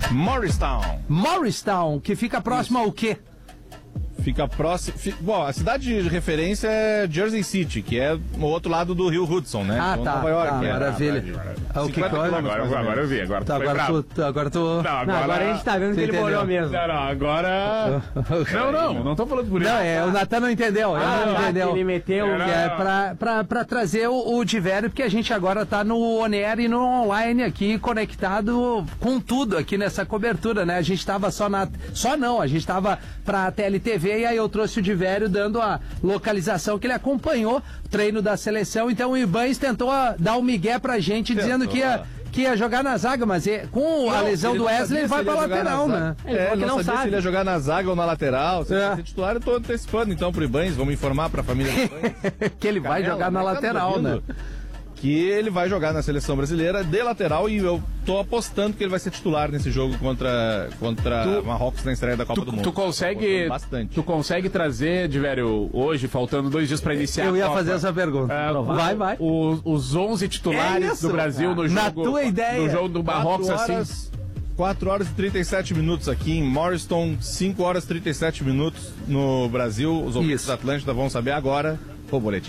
Morristown, que fica próximo ao quê? Fica próximo... Bom, a cidade de referência é Jersey City, que é o outro lado do rio Hudson, né? Ah, então, tá. Nova York. Maravilha. O que Agora eu vi. Agora Agora a gente tá vendo que ele molhou mesmo. Agora... Não tô falando por isso. Não, o Natan não entendeu. Não entendeu. Ele meteu... Que é pra trazer o Diverio, porque a gente agora tá no on-air e no online aqui, conectado com tudo aqui nessa cobertura, né? A gente tava a gente tava pra TLTV e aí eu trouxe o Diverio dando a localização que ele acompanhou o treino da seleção, então o Ibanez tentou dar um migué pra gente, dizendo que ia jogar na zaga, mas com a lesão do Wesley ele vai pra lateral, né? Ele não sabia se ele ia jogar na zaga ou na lateral. Se ele ser titular, eu tô antecipando então pro Ibanez, vamos informar pra família do Ibanez. Que ele vai jogar na lateral, né? Que ele vai jogar na seleção brasileira de lateral e eu tô apostando que ele vai ser titular nesse jogo contra Marrocos na estreia da Copa do Mundo. Tu consegue trazer, Diverio, hoje, faltando 2 dias pra iniciar Eu ia a Copa, fazer essa pergunta. Vai. Os 11 titulares do Brasil no jogo... Na tua ideia. No jogo do Marrocos, assim... 4 horas e 37 minutos aqui em Morristown, 5 horas e 37 minutos no Brasil. Os ouvintes da Atlântida vão saber agora. O boletim